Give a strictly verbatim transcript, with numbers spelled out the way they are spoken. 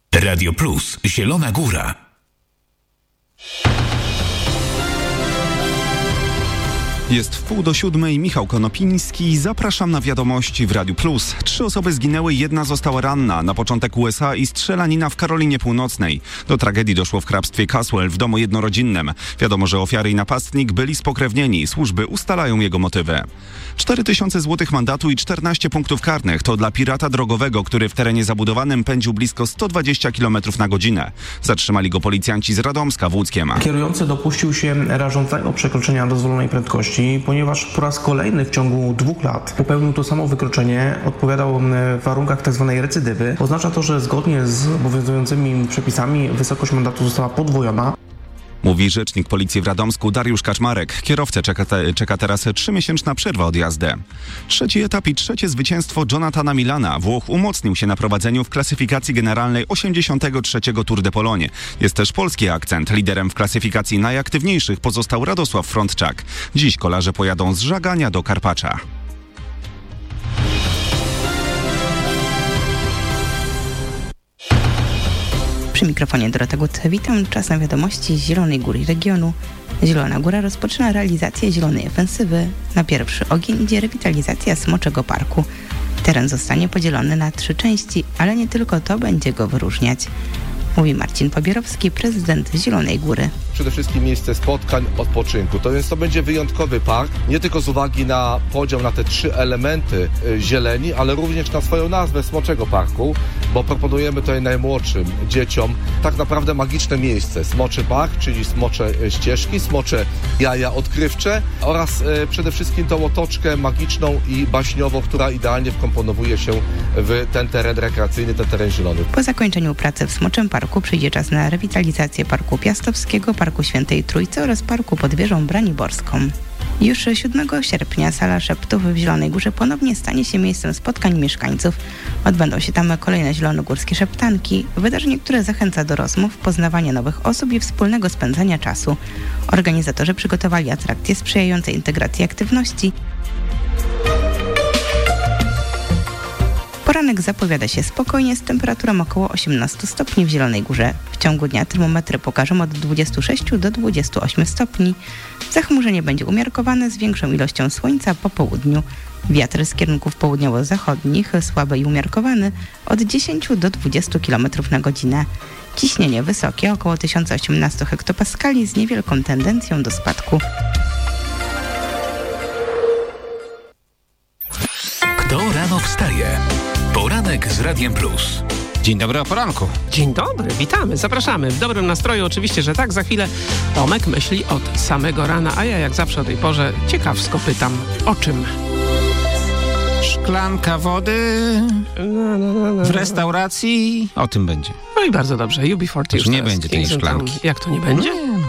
Radio Plus, Zielona Góra. Jest w pół do siódmej, Michał Konopiński. Zapraszam na wiadomości w Radiu Plus. Trzy osoby zginęły, jedna została ranna. Na początek U S A i strzelanina w Karolinie Północnej. Do tragedii doszło w hrabstwie Caswell w domu jednorodzinnym. Wiadomo, że ofiary i napastnik byli spokrewnieni. Służby ustalają jego motywy. cztery tysiące złotych mandatu i czternaście punktów karnych to dla pirata drogowego, który w terenie zabudowanym pędził blisko sto dwadzieścia kilometrów na godzinę. Zatrzymali go policjanci z Radomska w Łódzkiem. Kierujący dopuścił się rażącego przekroczenia dozwolonej prędkości, ponieważ po raz kolejny w ciągu dwóch lat popełnił to samo wykroczenie, odpowiadał w warunkach tzw. recydywy. Oznacza to, że zgodnie z obowiązującymi przepisami wysokość mandatu została podwojona. Mówi rzecznik policji w Radomsku Dariusz Kaczmarek. Kierowcę czeka, te, czeka teraz trzymiesięczna przerwa od jazdy. Trzeci etap i trzecie zwycięstwo Jonathana Milana. Włoch umocnił się na prowadzeniu w klasyfikacji generalnej osiemdziesiątego trzeciego Tour de Pologne. Jest też polski akcent. Liderem w klasyfikacji najaktywniejszych pozostał Radosław Frądczak. Dziś kolarze pojadą z Żagania do Karpacza. Przy mikrofonie Dorota Gut. Witam. Czas na wiadomości z Zielonej Góry i regionu. Zielona Góra rozpoczyna realizację zielonej ofensywy. Na pierwszy ogień idzie rewitalizacja Smoczego Parku. Teren zostanie podzielony na trzy części, ale nie tylko to będzie go wyróżniać. Mówi Marcin Pobierowski, prezydent Zielonej Góry. Przede wszystkim miejsce spotkań, odpoczynku. To więc to będzie wyjątkowy park, nie tylko z uwagi na podział na te trzy elementy zieleni, ale również na swoją nazwę Smoczego Parku, bo proponujemy tutaj najmłodszym dzieciom tak naprawdę magiczne miejsce. Smoczy Park, czyli smocze ścieżki, smocze jaja odkrywcze oraz e, przede wszystkim tą otoczkę magiczną i baśniową, która idealnie wkomponowuje się w ten teren rekreacyjny, ten teren zielony. Po zakończeniu pracy w Smoczym Parku przyjdzie czas na rewitalizację Parku Piastowskiego, Parku Świętej Trójcy oraz Parku pod wieżą Braniborską. Już siódmego sierpnia Sala Szeptów w Zielonej Górze ponownie stanie się miejscem spotkań mieszkańców. Odbędą się tam kolejne zielonogórskie szeptanki, wydarzenie, które zachęca do rozmów, poznawania nowych osób i wspólnego spędzania czasu. Organizatorzy przygotowali atrakcje sprzyjające integracji aktywności. Poranek zapowiada się spokojnie z temperaturą około osiemnaście stopni w Zielonej Górze. W ciągu dnia termometry pokażą od dwudziestu sześciu do dwudziestu ośmiu stopni. Zachmurzenie będzie umiarkowane z większą ilością słońca po południu. Wiatr z kierunków południowo-zachodnich słaby i umiarkowany od dziesięciu do dwudziestu kilometrów na godzinę. Ciśnienie wysokie około tysiąc osiemnaście hektopaskali z niewielką tendencją do spadku. Kto rano wstaje? Poranek z Radiem Plus. Dzień dobry o poranku. Dzień dobry, witamy, zapraszamy. W dobrym nastroju oczywiście, że tak. Za chwilę Tomek myśli od samego rana, a ja jak zawsze o tej porze ciekawsko pytam, o czym? Szklanka wody No, no, no, no. w restauracji, o tym będzie. No i bardzo dobrze, U B czterdzieści. Już nie będzie tej szklanki. Jak to nie będzie? Nie,